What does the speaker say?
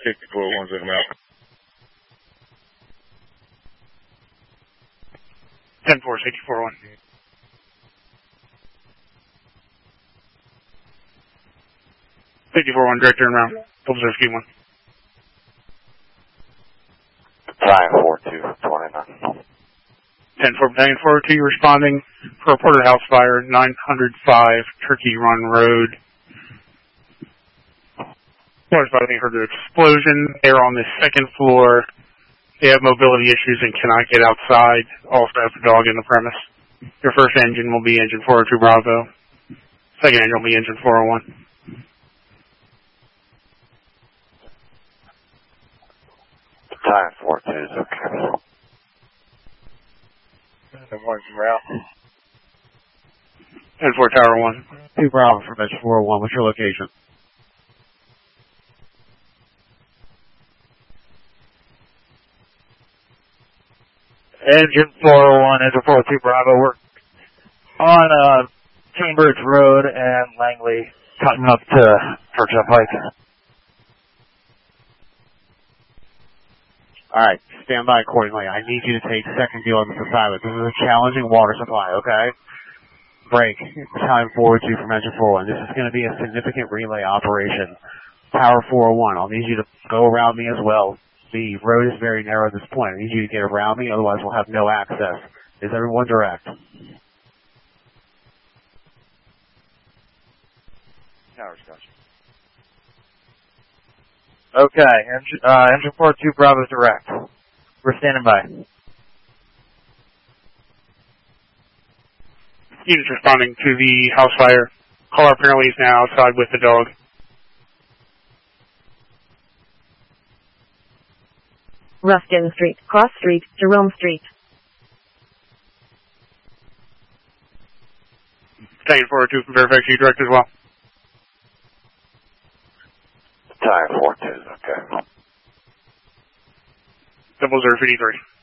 6401's in out. 10-4, safety 401. 54-1, direct turn around. Double 0 ski 1. Battalion 4229. 10-4, Battalion 402, responding for a porterhouse fire, 905 Turkey Run Road. They heard an explosion. They're on the second floor. They have mobility issues and cannot get outside. Also have the dog in the premise. Your first engine will be engine 402 Bravo. Second engine will be engine 401. Battalion 42 is okay. And 1's in route. And 4 Tower 1. 2 Bravo from engine 401. What's your location? Engine 401, engine 402 Bravo. We're on Cambridge Road and Langley, cutting up to Churchill Pike. Alright, stand by accordingly. I need you to take second view on this assignment. This is a challenging water supply, okay? Break. Battalion 402 from engine 401. This is going to be a significant relay operation. Tower 401, I'll need you to go around me as well. The road is very narrow at this point. I need you to get around me, otherwise we'll have no access. Is everyone direct? Tower's got you. Okay, engine 402 Bravo direct. We're standing by. Units responding to the house fire. Caller apparently is now outside with the dog. Ruskin Street, Cross Street, Jerome Street. Battalion 402 from Fairfax, you direct as well. Battalion 42 is okay. 0053.